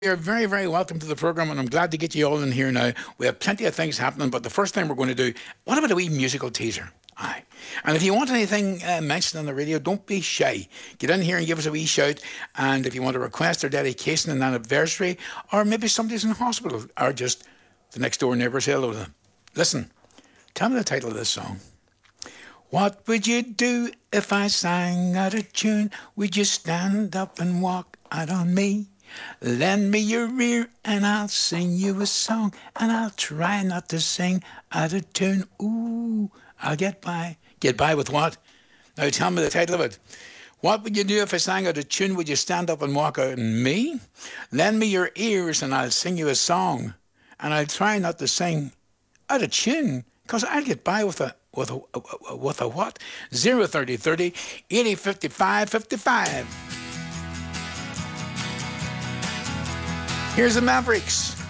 You're very, very welcome to the program, and I'm glad to get you all in here now. We have plenty of things happening, but the first thing we're going to do, what about a wee musical teaser? Aye. And if you want anything mentioned on the radio, don't be shy. Get in here and give us a wee shout. And if you want a request or dedication an anniversary, or maybe somebody's in hospital, or just the next door neighbour, say hello to them. Listen, tell me the title of this song. What would you do if I sang out of tune? Would you stand up and walk out on me? Lend me your ear and I'll sing you a song, and I'll try not to sing out of tune. Ooh, I'll get by. Get by with what? Now tell me the title of it. What would you do if I sang out of tune? Would you stand up and walk out on me? Lend me your ears and I'll sing you a song, and I'll try not to sing out of tune, because I'll get by with a what? 03030 80 55 55. Here's the Mavericks.